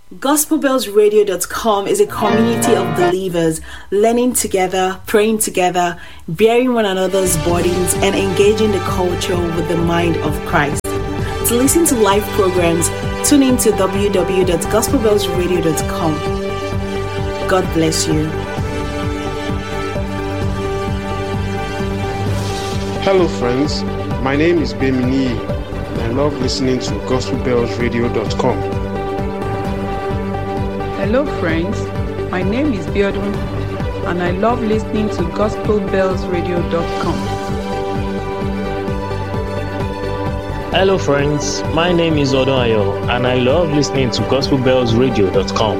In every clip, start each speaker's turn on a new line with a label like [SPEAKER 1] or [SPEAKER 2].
[SPEAKER 1] GospelBellsRadio.com is a community of believers learning together, praying together, bearing one another's burdens, and engaging the culture with the mind of Christ. To listen to live programs, tune in to www.gospelbellsradio.com. God bless you.
[SPEAKER 2] Hello friends, my name is Bemini and I love listening to GospelBellsRadio.com.
[SPEAKER 3] Hello friends, my name is Biodun and I love listening to GospelBellsRadio.com.
[SPEAKER 4] Hello friends, my name is Odonayo and I love listening to GospelBellsRadio.com.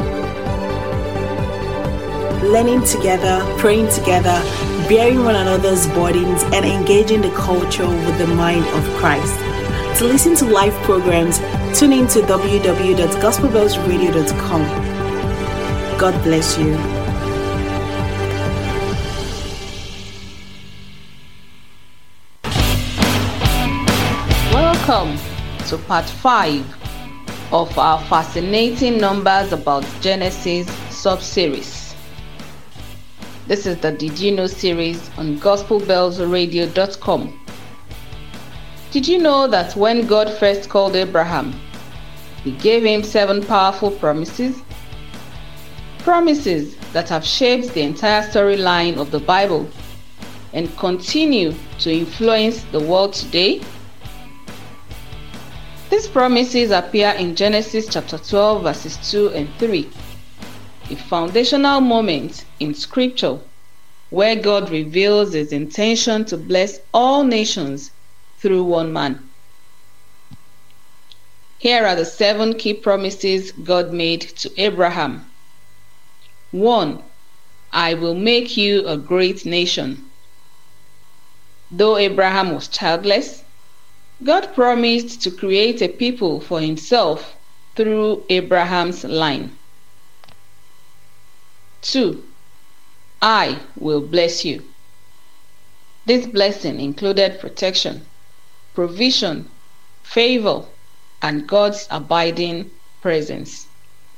[SPEAKER 1] Learning together, praying together, bearing one another's burdens, and engaging the culture with the mind of Christ. To listen to live programs, tune in to www.gospelbellsradio.com. God bless you.
[SPEAKER 5] Welcome to part 5 of our fascinating numbers about Genesis sub-series. This is the Did You Know series on GospelBellsRadio.com. Did you know that when God first called Abraham, He gave him 7 powerful promises? Promises that have shaped the entire storyline of the Bible and continue to influence the world today? These promises appear in Genesis chapter 12 verses 2 and 3, a foundational moment in Scripture where God reveals His intention to bless all nations through one man. Here are the 7 key promises God made to Abraham. 1. I will make you a great nation. Though Abraham was childless, God promised to create a people for Himself through Abraham's line. 2. I will bless you. This blessing included protection, provision, favor, and God's abiding presence.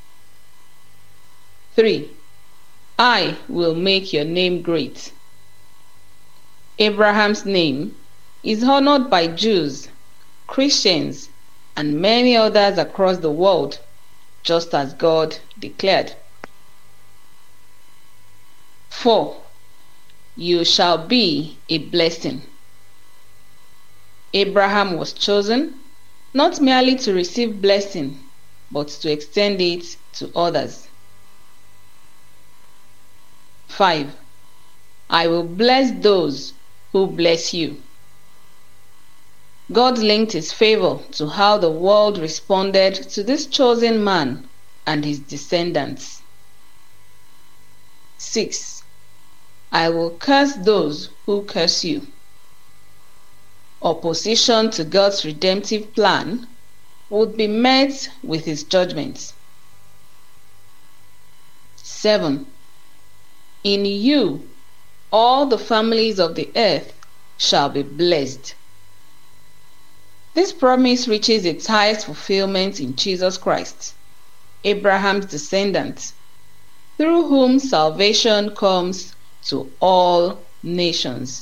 [SPEAKER 5] 3. I will make your name great. Abraham's name is honored by Jews, Christians, and many others across the world, just as God declared. 4. You shall be a blessing. Abraham was chosen not merely to receive blessing, but to extend it to others. 5. I will bless those who bless you. God linked His favor to how the world responded to this chosen man and his descendants. 6. I will curse those who curse you. Opposition to God's redemptive plan would be met with His judgments. 7. In you, all the families of the earth shall be blessed. This promise reaches its highest fulfillment in Jesus Christ, Abraham's descendant, through whom salvation comes to all nations.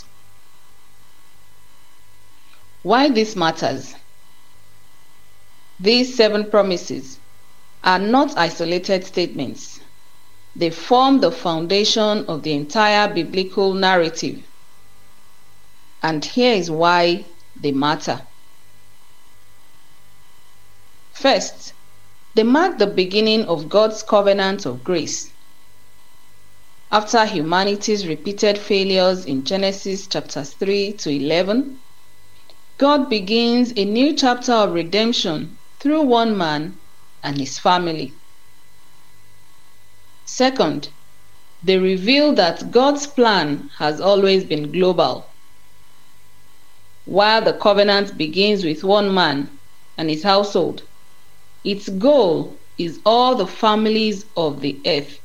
[SPEAKER 5] Why this matters? These 7 promises are not isolated statements. They form the foundation of the entire biblical narrative. And here is why they matter. First, they mark the beginning of God's covenant of grace. After humanity's repeated failures in Genesis chapters 3 to 11, God begins a new chapter of redemption through one man and his family. Second, they reveal that God's plan has always been global. While the covenant begins with one man and his household, its goal is all the families of the earth.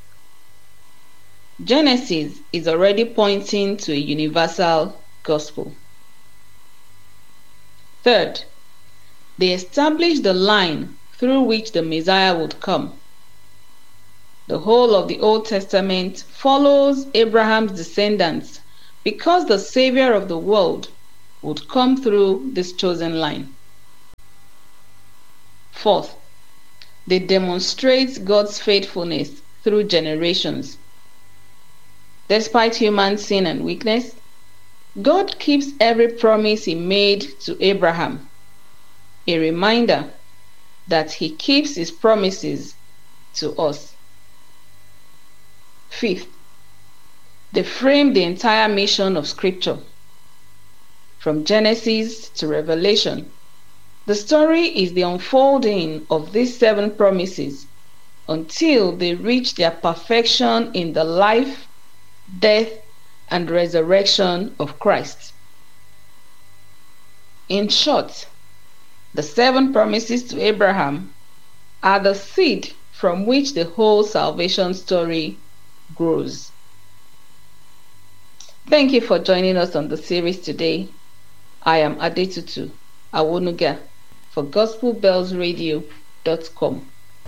[SPEAKER 5] Genesis is already pointing to a universal gospel. Third, they establish the line through which the Messiah would come, The whole of the Old Testament follows Abraham's descendants because the Savior of the world would come through this chosen line. Fourth, they demonstrate God's faithfulness through generations. Despite human sin and weakness, God keeps every promise He made to Abraham, a reminder that He keeps His promises to us. Fifth, they frame the entire mission of Scripture. From Genesis to Revelation, the story is the unfolding of these 7 promises until they reach their perfection in the life, death, and resurrection of Christ. In short, the 7 promises to Abraham are the seed from which the whole salvation story grows. Thank you for joining us on the series today. I am Adetutu Awonuga for GospelBellsRadio.com.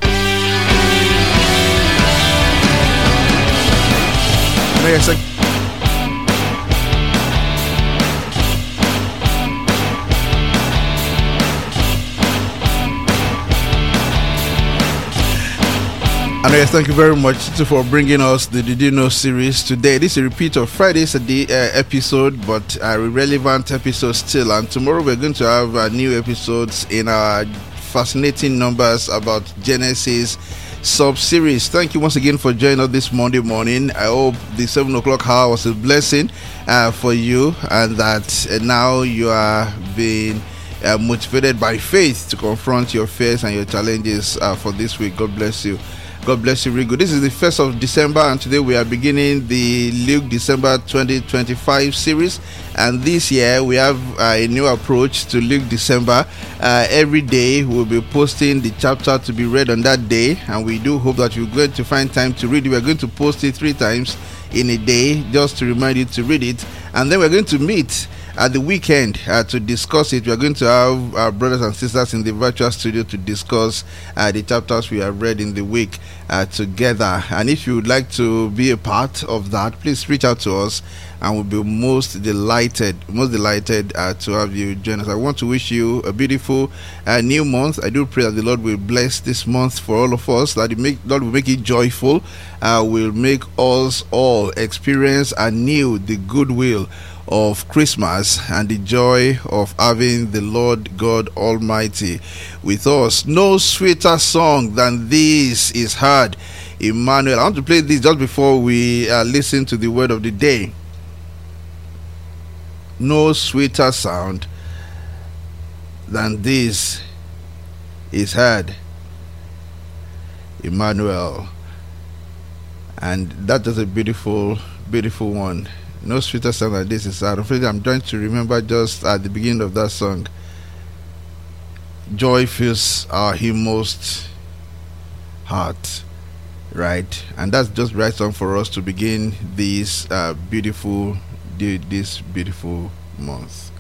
[SPEAKER 6] And yes, thank you very much for bringing us the Did You Know series today. This is a repeat of Friday's episode, but a relevant episode still. And tomorrow we're going to have new episodes in our fascinating numbers about Genesis sub-series. Thank you once again for joining us this Monday morning. I hope the 7 o'clock hour was a blessing for you, and that now you are being motivated by faith to confront your fears and your challenges for this week. God bless you. God bless you, really good. This is the 1st of December, and today we are beginning the Luke December 2025 series. And this year we have a new approach to Luke December. Every day we'll be posting the chapter to be read on that day, and we do hope that you're going to find time to read it. We're going to post it 3 times in a day just to remind you to read it, and then we're going to meet at the weekend to discuss it. We are going to have our brothers and sisters in the virtual studio to discuss the chapters we have read in the week together. And if you would like to be a part of that, please reach out to us, and we'll be most delighted to have you join us. I want to wish you a beautiful new month. I do pray that the Lord will bless this month for all of us, that Lord will make it joyful, will make us all experience anew the goodwill of Christmas and the joy of having the Lord God Almighty with us. No sweeter song than this is heard, Emmanuel. I want to play this just before we listen to the word of the day. No sweeter sound than this is heard, Emmanuel. And that is a beautiful one. No sweeter sound than this is heard. I'm trying to remember just at the beginning of that song. Joy fills our inmost heart, right? And that's just the right song for us to begin this beautiful month.